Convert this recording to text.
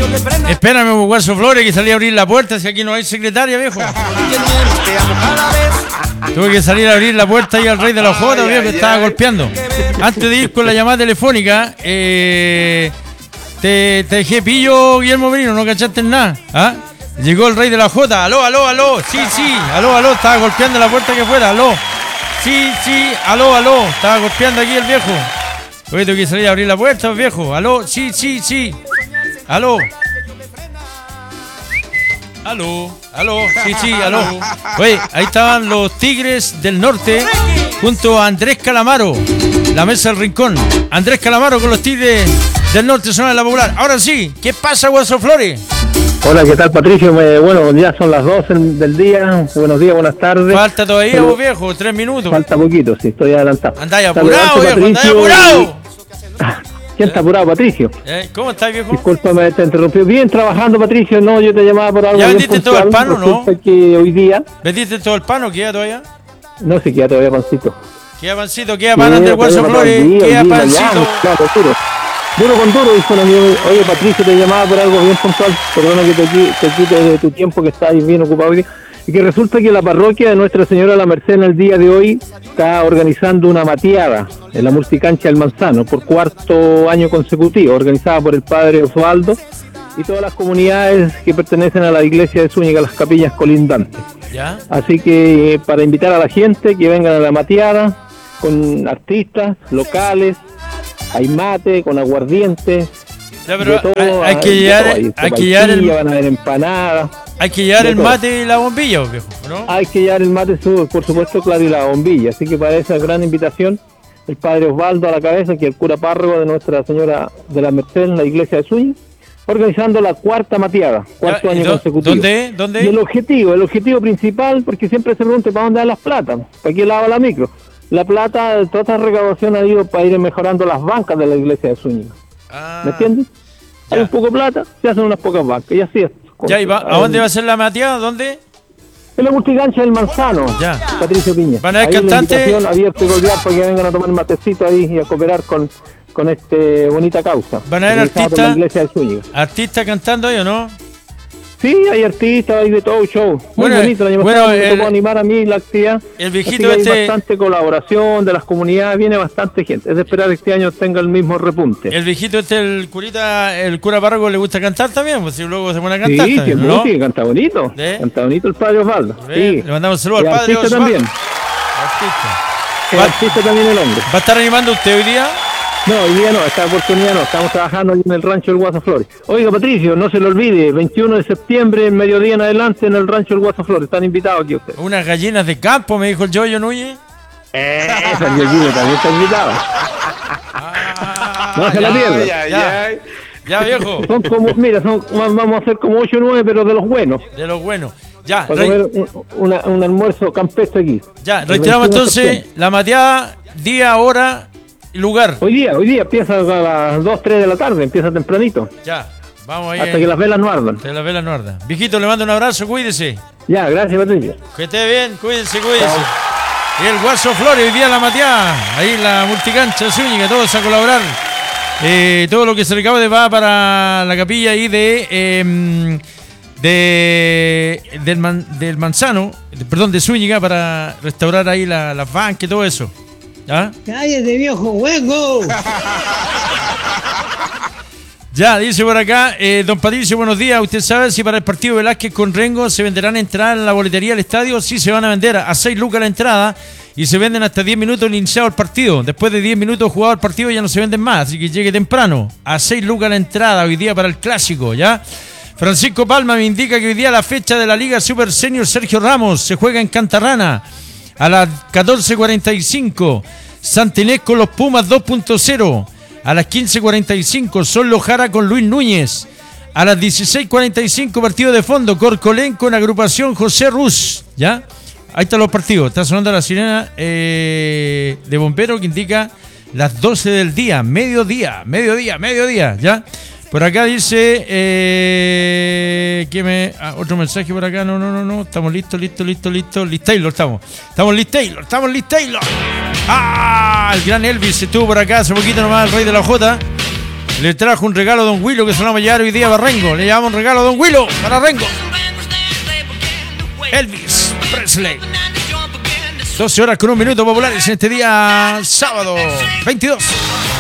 Espérame, Guaso Flores, que salí a abrir la puerta, si aquí no hay secretaria, viejo. Tuve que salir a abrir la puerta ahí al rey de la Jota, viejo, que estaba golpeando. Antes de ir con la llamada telefónica, te dejé pillo, Guillermo Merino, no cachaste en nada. ¿Ah? Llegó el rey de la Jota, aló, sí, aló, estaba golpeando la puerta que fuera, aló. Sí, aló, estaba golpeando aquí el viejo. Oye, tengo que salir a abrir la puerta, viejo, aló, sí. Aló. Sí, aló. Oye, ahí estaban los Tigres del Norte junto a Andrés Calamaro, la mesa del rincón. Andrés Calamaro con los Tigres del Norte, zona de la Popular. Ahora sí, ¿qué pasa, Guaso Flores? Hola, ¿qué tal, Patricio? Bueno, ya son las 12 del día. Buenos días, buenas tardes. Falta todavía, vos, viejo, 3 minutos. Falta poquito, sí, estoy adelantado. Andáis apurado, viejo, andáis apurado. ¿Quién está apurado, Patricio? ¿Cómo estás, viejo? Discúlpame, te interrumpí. Bien, trabajando, Patricio. No, yo te llamaba por algo. ¿Ya vendiste todo el pan o no? Que hoy día... ¿Vendiste todo el pan o queda todavía? No, se queda todavía pancito. Queda pancito, queda pan del Guaso Flores, queda pancito. Claro, duro con duro, dijo un amigo. Oye, Patricio, te llamaba por algo bien puntual. Perdona que te quite de tu tiempo, que estás bien ocupado hoy día. Y que resulta que la parroquia de Nuestra Señora de la Merced en el día de hoy está organizando una mateada en la multicancha del Manzano por 4º año consecutivo, organizada por el padre Osvaldo y todas las comunidades que pertenecen a la iglesia de Zúñiga, las capillas colindantes. ¿Ya? Así que para invitar a la gente que vengan a la mateada con artistas locales, hay mate, con aguardiente. Ya, pero hay que llevar el... van a haber empanadas. Hay que llevar el mate y la bombilla, viejo, ¿no? Hay que llevar el mate, por supuesto, claro, y la bombilla. Así que para esa gran invitación, el padre Osvaldo a la cabeza, que es el cura párroco de Nuestra Señora de la Merced en la iglesia de Zúñiga, organizando la 4ª mateada, 4º año consecutivo. ¿Dónde? Y el objetivo principal, porque siempre se pregunta ¿para dónde van las plata? ¿Para qué lado la micro? La plata, toda esta recaudación ha ido para ir mejorando las bancas de la iglesia de Zúñiga. ¿Me entiendes? Hay un poco de plata, se hacen unas pocas bancas, y así es. Ya, ¿y a dónde va a ser la mateada? ¿Dónde? En la multicancha del Manzano, ya. Patricio Piña. ¿Van a haber cantantes? Invitación abierta y cordial para que vengan a tomar matecito ahí y a cooperar con bonita causa. ¿Van a haber artistas? La iglesia de Zúñiga. ¿Artistas cantando ahí o no? Sí, hay artistas, hay de todo show. Muy bonito, el año pasado me tocó animar a mí la actividad. El viejito hay bastante colaboración de las comunidades, viene bastante gente. Es de esperar que este año tenga el mismo repunte. El viejito el cura párroco, le gusta cantar también, pues si luego se pone a cantar. Sí, también, ¿no? Sí, canta bonito. Canta bonito el padre Osvaldo. Sí. Le mandamos un saludo al padre Osvaldo. También. Artista también el hombre. ¿Va a estar animando usted hoy día? No, hoy día no, esta oportunidad no, estamos trabajando en el rancho del Guaso Flores. Oiga, Patricio, no se lo olvide, 21 de septiembre, mediodía en adelante, en el rancho del Guaso Flores, están invitados aquí ustedes. Unas gallinas de campo, me dijo el Yoyo Núñez. Esa gallina también está invitada. No se la pierda. Ya, viejo. Son como, mira, vamos a hacer como 8 o 9, pero de los buenos. De los buenos. Ya, para comer un almuerzo campestre aquí. Ya, reiteramos entonces la mateada, día, hora... lugar. Hoy día empieza a las 2, 3 de la tarde, empieza tempranito. Ya, vamos ahí. Hasta que las velas no ardan. Hasta que las velas no ardan. Viejito, le mando un abrazo, cuídese. Ya, gracias, Patricio. Que esté bien, cuídese. Y el Guaso Flores, hoy día la mateada, ahí la multicancha de Zúñiga, todos a colaborar. Todo lo que se recaude va para la capilla ahí del Manzano, perdón, de Zúñiga, para restaurar ahí las bancas y todo eso. ¿Ah? ¡Cállate, viejo hueco! Ya, dice por acá, don Patricio, buenos días. ¿Usted sabe si para el partido Velázquez con Rengo se venderán entradas en la boletería del estadio? Sí, se van a vender a 6 lucas la entrada y se venden hasta 10 minutos iniciado el partido. Después de 10 minutos jugado el partido ya no se venden más, así que llegue temprano. A 6 lucas la entrada hoy día para el clásico, ¿ya? Francisco Palma me indica que hoy día la fecha de la Liga Super Senior Sergio Ramos se juega en Cantarrana. A las 14:45, Santinés con los Pumas 2.0. A las 15:45, Sol Lojara con Luis Núñez. A las 16:45, partido de fondo, Corcolén con agrupación José Ruz. ¿Ya? Ahí están los partidos. Está sonando la sirena de bombero que indica las 12 del día. Mediodía. ¿Ya? Por acá dice otro mensaje por acá. No. Estamos listos. Listaylor estamos. Estamos Listaylor. Ah, el gran Elvis estuvo por acá hace poquito nomás, el rey de la Jota. Le trajo un regalo a Don Willow que se lo vamos a llevar hoy día para Rengo. Le llevamos un regalo a Don Willow para Rengo. Elvis Presley. 12 horas con 1 minuto, populares, en este día sábado 22.